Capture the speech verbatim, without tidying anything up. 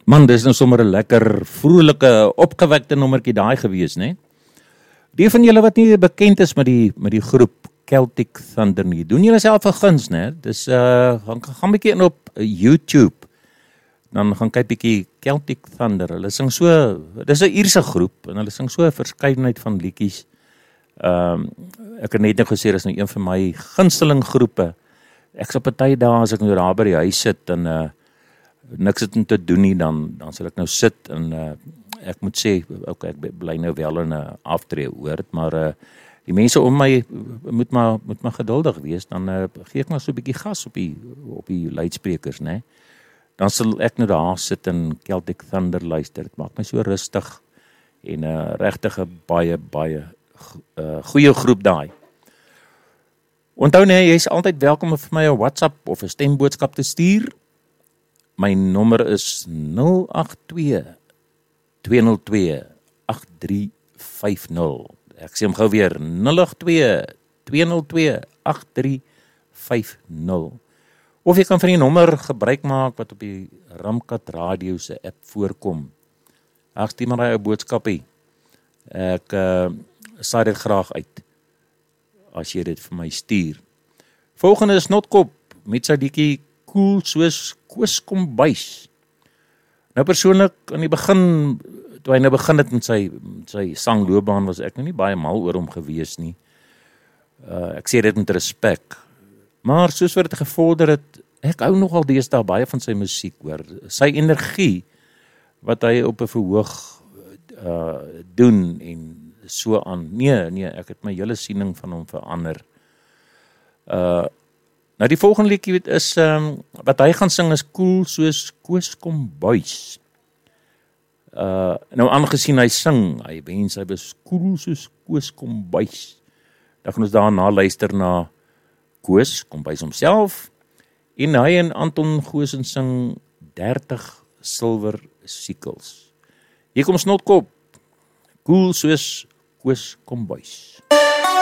Man, dis nou sommer 'n lekker, vrolike, opgewekte nommertjie daai gewees, né? Die van julle wat nie bekend is met die met die groep Celtic Thunder nie, doen julle self 'n guns, né? Dis uh gaan gaan bietjie in op YouTube. Dan gaan kyk bietjie Celtic Thunder. Hulle sing so, dis 'n Ierse groep en hulle sing so 'n verskeidenheid van liedjies. Ehm um, ek het net nou gesê dis nou een van my gunsteling groepe. Ek sal party dae as ek nou daar by die huis sit en uh niks het om te doen nie, dan dan sal ek nou sit en uh, ek moet sê, okay, ek bly nou wel in 'n aftree oord, maar uh, die mense om my moet maar moet maar geduldig wees, dan uh, gee ek maar so 'n bietjie gas op die op die luidsprekers, né? Dan sal ek nou daar sit en Celtic Thunder luister. Dit maak my so rustig en 'n uh, regtig 'n baie baie uh, goeie groep daai. Onthou net, jy is altyd welkom om vir my 'n WhatsApp of 'n stemboodskap te stuur. My nommer is nul agt twee, twee nul twee, agt drie vyf nul. Ek sê hom gou weer, nul agt twee, twee nul twee, agt drie vyf nul. Of jy kan van die nommer gebruik maak wat op die Ramkat Radio se app voorkom. Ek stuur maar 'n boodskapie. Ek uh, saai dit graag uit as jy dit vir my stuur. Volgende is Snotkop met sy liedjie Cool soos Koos Kombuis. Nou persoonlik aan die begin, toe hy nou begin het met sy sy sangloopbaan, was ek nou nie baie mal oor hom gewees nie. Uh, ek sê dit met respek. Maar soos wat dit gevorder het, ek hou nogal deesdae baie van sy musiek, hoor. Sy energie wat hy op 'n verhoog uh, doen en so aan. Nee, nee, ek het my hele siening van hom verander. Uh Nou die volgende liedjie is um, wat hy gaan sing is Cool soos Koos Kombuis. Uh nou aangesien hy sing, hy wens hy was cool soos Koos Kombuis. Dan gaan ons daarna luister na Koos Kombuis homself en hy en Anton Goosen sing dertig silwer siekels. Hier kom Snotkop. Cool soos Koos Kombuis.